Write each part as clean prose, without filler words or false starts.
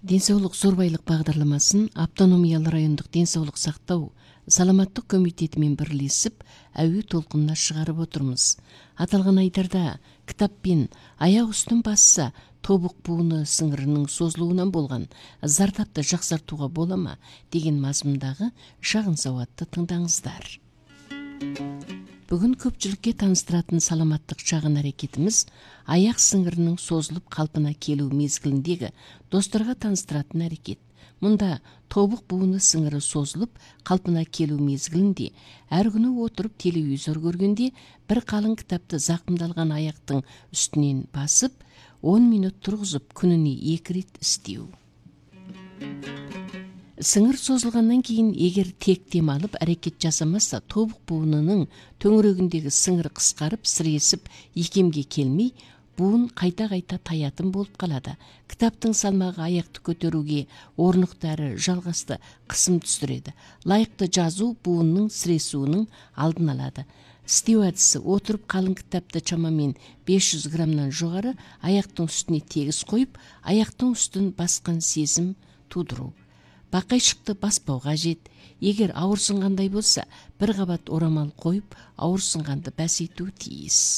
Денсаулық зорбайлық бағдарламасын автономиялы райондық денсаулық сақтау саламаттық комитетімен бірлесіп әуе толқынына шығарып отырмыз. Аталған айдарда кітаппен аяқ үстін басса тобық буыны сіңірінің созылуынан болған зардапты жақсартуға бола ма деген мазмұндағы шағын сауатты тыңдаңыздар. Бүгін көпшілікке таныстыратын саламаттық шағын әрекетіміз аяқ сіңірінің созылып қалпына келу мезгіліндегі достарға таныстыратын әрекет. Мұнда тобық буыны сіңірі созылып қалпына келу мезгілінде әр күні отырып телевизор көргенде бір қалың кітапты зақымдалған аяқтың үстінен басып 10 минут тұрғызып күніне 2 рет істеу. Сіңір созылғаннан кейін егер тек демалып әрекет жасамаса, тобық буынының төңірегіндегі сіңір қысқарып, сіресіп, икемге келмей, буын қайта-қайта таятын болып қалады. Кітаптың салмағы аяқты көтеруге орнықты әрі жалғасты қысым түсіреді. Лайықты жазу буынның сіресуінің алдын алады. Істеу әдісі: отырып қалың кітапты шамамен 500 граммнан жоғары аяқтың үстіне тегіс қойып, аяқтың үстін басқан сезім тудыру. Бақайшықты баспауға жет. Егер ауырсынғандай болса, бір қабат орамал қойып, ауырсынғанды бәсейту тиіс.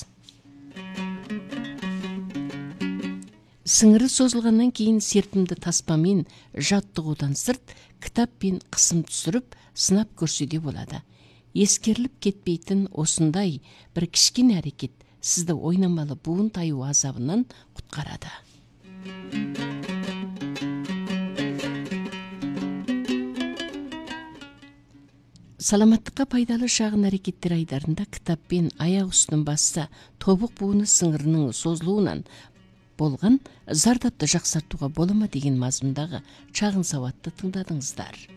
Сіңірі созылғаннан кейін серпімді таспамен жаттығудан сырт кітаппен қысым түсіріп, сынап көрсе болады. Ескеріліп кетпейтін осындай бір кішкене әрекет сізді ойнамалы буын таю азабынан құтқарады. Саламаттыққа пайдалы шағын әрекеттер айдарында кітаппен аяқ үстін басса тобық буыны сіңірінің созылуынан болған зардапты жақсартуға бола ма деген мазмұндағы шағын сауатты тыңдадыңыздар.